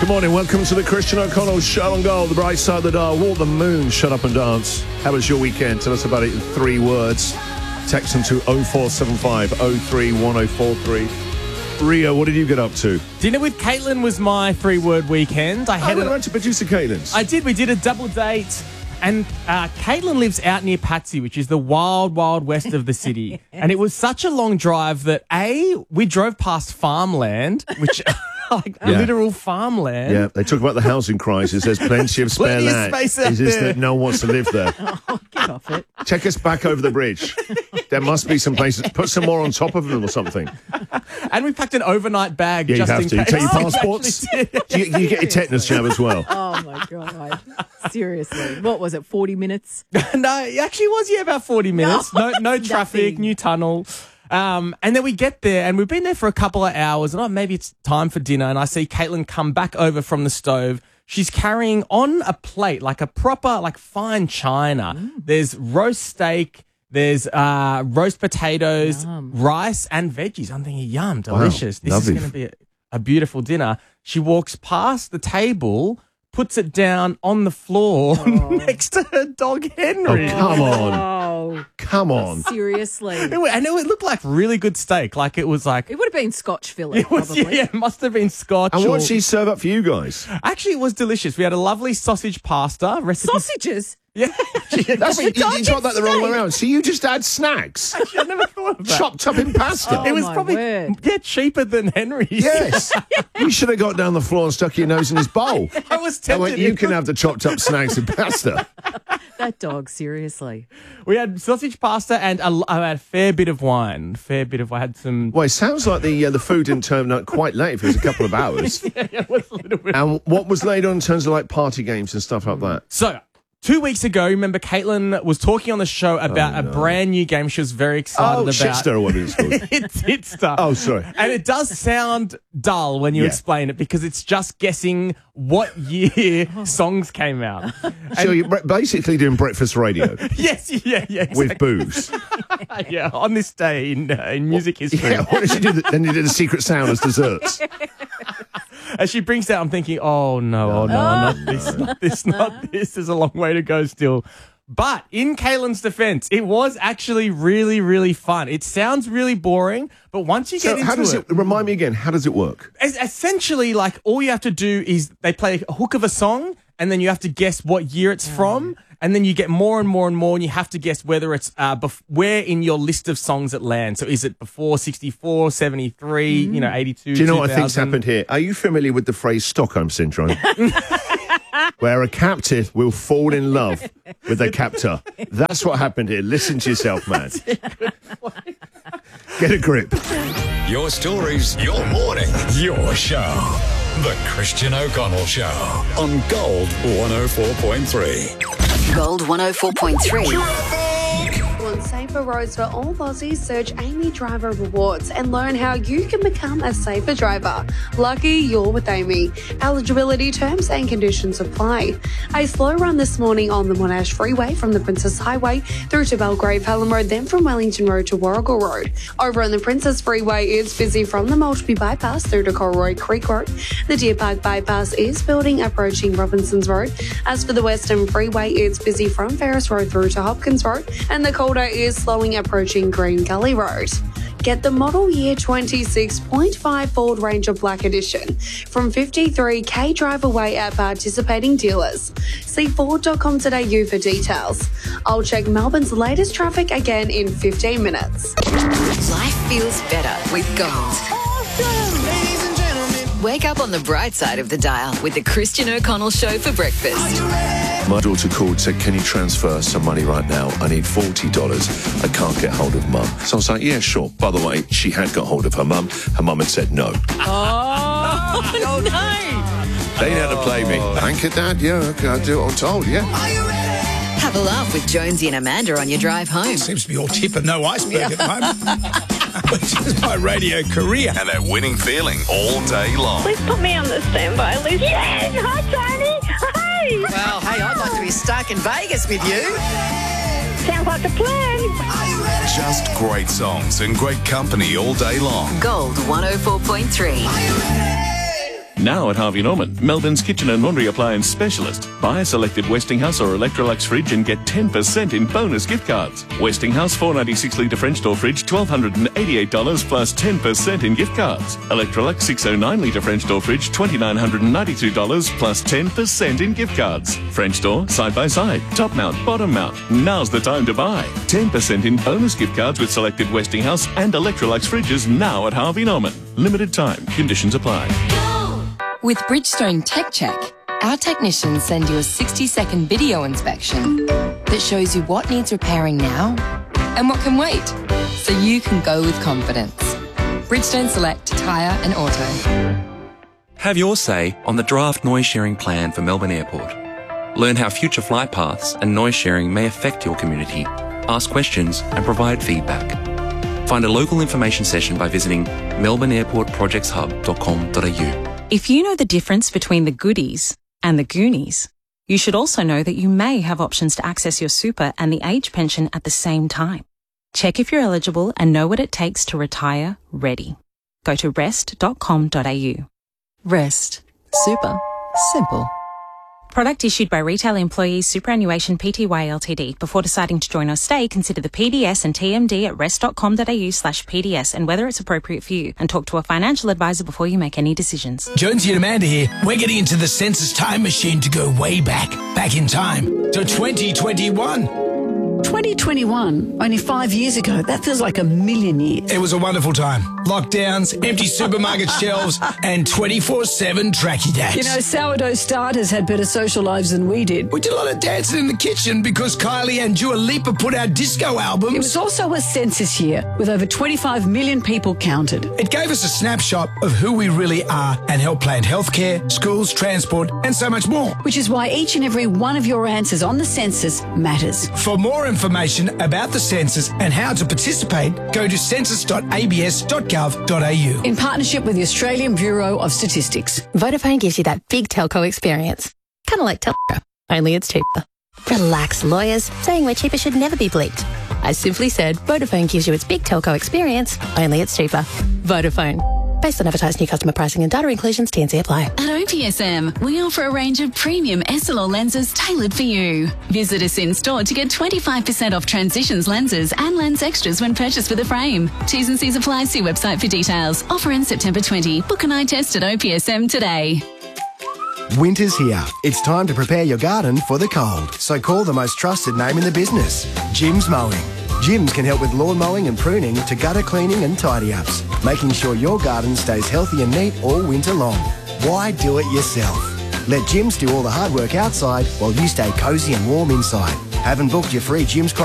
Good morning, welcome to the Christian O'Connell Show on Gold, the bright side of the dial. Walk the moon, shut up and dance. How was your weekend? Tell us about it in 3 words. Text them to 0475 03 1043. Rio, what did you get up to? Dinner with Caitlin was my 3-word weekend. I went to producer Caitlin's. I did. We did a double date. And Caitlin lives out near Patsy, which is the wild, wild west of the city. And it was such a long drive that, we drove past farmland, which... literal farmland. Yeah, they talk about the housing crisis. There's plenty of spare land. Space out It's just there. that no one wants to live there. Oh, get off it. Take us back over the bridge. There must be some places. Put some more on top of them or something. And we packed an overnight bag Yeah, you just have in to. case. Take your Oh, we passports. actually did. Do you get your tetanus jab as well? Oh, my God. Seriously. What was it, 40 minutes? No, it actually was, about 40 minutes. No traffic, Nothing. new tunnel. And then we get there and we've been there for a couple of hours and maybe it's time for dinner. And I see Caitlin come back over from the stove. She's carrying on a plate, like a proper, fine china. There's roast steak. There's roast potatoes, rice and veggies. I'm thinking, yum, delicious. This lovely. is going to be a beautiful dinner. She walks past the table, puts it down on the floor next to her dog Henry. Oh, come on. Oh, Come on. seriously. And it looked like really good steak. Like it was like... It would have been Scotch fillet, It was, probably. it must have been Scotch. And what or- did she serve up for you guys? Actually, it was delicious. We had a lovely sausage pasta recipe. Sausages? Yeah. That's you got that the wrong way around. So you just add snacks. I never thought of that. Chopped up in pasta. Oh, It was my probably word. cheaper than Henry's. Yes. You should have got down the floor and stuck your nose in his bowl. I was I tempted. went, you can have the chopped up snacks and pasta. That dog, seriously. We had sausage pasta and I had a fair bit of wine. I had some... Well, it sounds like the food didn't turn up quite late if it was a couple of hours. It was a little bit. And what was laid on in terms of party games and stuff like that? So, 2 weeks ago, remember Caitlin was talking on the show about a brand new game she was very excited about. Shitster or what it's called. It's Hitster. Oh, sorry. And it does sound dull when you Yeah. explain it because it's just guessing what year songs came out. So you're basically doing breakfast radio Yes, yeah, with exactly. booze. Yeah, on this day in music history. Yeah, what did you do? Then you did a secret sound as desserts. As she brings out, I'm thinking, oh no, not this. There's a long way to go still. But in Caitlin's defense, it was actually really, really fun. It sounds really boring, but once you get So into how does it, remind me again, how does it work? essentially, all you have to do is they play a hook of a song, and then you have to guess what year it's from, and then you get more and more and more, and you have to guess whether it's where in your list of songs it lands. So is it before 64, 73, 82, Do you know what I 2000? think's happened here? Are you familiar with the phrase Stockholm Syndrome? Where a captive will fall in love with a captor. That's what happened here. Listen to yourself, man. Get a grip. Your stories, your morning, your show. The Christian O'Connell Show on Gold 104.3. Gold 104.3. On safer roads for all Aussies, search Amy Driver Rewards and learn how you can become a safer driver. Lucky you're with Amy. Eligibility terms and conditions apply. A slow run this morning on the Monash Freeway from the Princess Highway through to Belgrave Helen Road, then from Wellington Road to Warrigal Road. Over on the Princess Freeway, it's busy from the Maltby Bypass through to Corroy Creek Road. The Deer Park Bypass is building approaching Robinsons Road. As for the Western Freeway, it's busy from Ferris Road through to Hopkins Road, and the Calder is slowing approaching Green Gully Road. Get the model year 26.5 Ford Ranger Black Edition from 53k drive away at participating dealers. See Ford.com.au for details. I'll check Melbourne's latest traffic again in 15 minutes. Life feels better with Gold. Wake up on the bright side of the dial with the Christian O'Connell Show for breakfast. My daughter called, said, can you transfer some money right now? I need $40. I can't get hold of Mum. So I was like, yeah, sure. By the way, she had got hold of her mum. Her mum had said no. Oh, no. They didn't have to play me. Thank you, Dad. Yeah, okay, I'll do what I'm told, yeah. Have a laugh with Jonesy and Amanda on your drive home. Seems to be all tip and no iceberg at the moment. Which is my radio career. And that winning feeling all day long. Please put me on the standby list. Yes! Hi, Tony! Hi! Well, hey, I'd like to be stuck in Vegas with you. Sounds like a plan. Just great songs and great company all day long. Gold 104.3. Now at Harvey Norman, Melbourne's kitchen and laundry appliance specialist. Buy a selected Westinghouse or Electrolux fridge and get 10% in bonus gift cards. Westinghouse 496 litre French door fridge, $1,288 plus 10% in gift cards. Electrolux 609 litre French door fridge, $2,992 plus 10% in gift cards. French door, side by side, top mount, bottom mount. Now's the time to buy. 10% in bonus gift cards with selected Westinghouse and Electrolux fridges now at Harvey Norman. Limited time. Conditions apply. With Bridgestone Tech Check, our technicians send you a 60-second video inspection that shows you what needs repairing now and what can wait, so you can go with confidence. Bridgestone Select Tyre and Auto. Have your say on the draft noise sharing plan for Melbourne Airport. Learn how future flight paths and noise sharing may affect your community. Ask questions and provide feedback. Find a local information session by visiting melbourneairportprojectshub.com.au. If you know the difference between the goodies and the Goonies, you should also know that you may have options to access your super and the age pension at the same time. Check if you're eligible and know what it takes to retire ready. Go to rest.com.au. Rest. Super. Simple. Product issued by Retail Employees Superannuation Pty Ltd. Before deciding to join or stay, consider the PDS and TMD at rest.com.au/PDS and whether it's appropriate for you, and talk to a financial advisor before you make any decisions. Jonesy and Amanda here. We're getting into the census time machine to go way back in time to 2021. 2021, only 5 years ago. That feels like a million years. It was a wonderful time. Lockdowns, empty supermarket shelves, and 24/7 tracky dads. You know, sourdough starters had better social lives than we did. We did a lot of dancing in the kitchen because Kylie and Dua Lipa put out disco albums. It was also a census year with over 25 million people counted. It gave us a snapshot of who we really are and helped plan healthcare, schools, transport, and so much more. Which is why each and every one of your answers on the census matters. For more information about the census and how to participate, go to census.abs.gov.au. In partnership with the Australian Bureau of Statistics. Vodafone gives you that big telco experience. Kind of like telco, only it's cheaper. Relax, lawyers. Saying we're cheaper should never be bleeped. I simply said Vodafone gives you its big telco experience, only it's cheaper. Vodafone. Based on advertised new customer pricing and data inclusions, TNC apply. At OPSM, we offer a range of premium SLR lenses tailored for you. Visit us in store to get 25% off Transitions lenses and lens extras when purchased with a frame. T's and C's apply. See website for details. Offer ends September 20. Book an eye test at OPSM today. Winter's here. It's time to prepare your garden for the cold. So call the most trusted name in the business, Jim's Mowing. Jim's can help with lawn mowing and pruning to gutter cleaning and tidy-ups, making sure your garden stays healthy and neat all winter long. Why do it yourself? Let Jim's do all the hard work outside while you stay cosy and warm inside. Haven't booked your free Jim's